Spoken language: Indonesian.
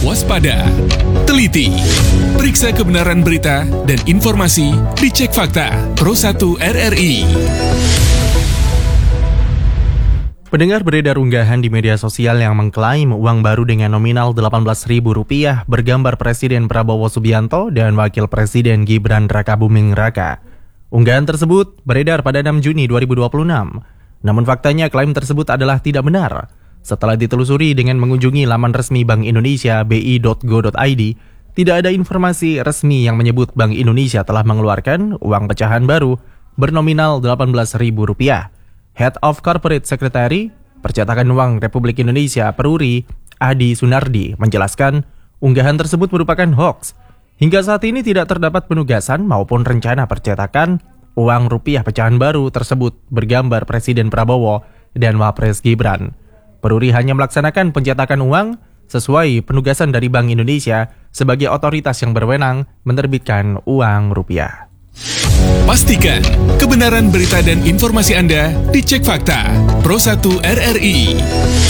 waspada, teliti, periksa kebenaran berita dan informasi, dicek fakta, Pro1 RRI. Pendengar, beredar unggahan di media sosial yang mengklaim uang baru dengan nominal Rp18.000 bergambar Presiden Prabowo Subianto dan Wakil Presiden Gibran Rakabuming Raka. Unggahan tersebut beredar pada 6 Juni 2026. Namun faktanya klaim tersebut adalah tidak benar. Setelah ditelusuri dengan mengunjungi laman resmi Bank Indonesia bi.go.id, tidak ada informasi resmi yang menyebut Bank Indonesia telah mengeluarkan uang pecahan baru bernominal Rp18.000. Head of Corporate Secretary Percetakan Uang Republik Indonesia Peruri, Adi Sunardi, menjelaskan unggahan tersebut merupakan hoaks. Hingga saat ini tidak terdapat penugasan maupun rencana percetakan uang rupiah pecahan baru tersebut bergambar Presiden Prabowo dan Wapres Gibran. Peruri hanya melaksanakan pencetakan uang sesuai penugasan dari Bank Indonesia sebagai otoritas yang berwenang menerbitkan uang rupiah. Pastikan kebenaran berita dan informasi Anda dicek fakta. Pro1 RRI.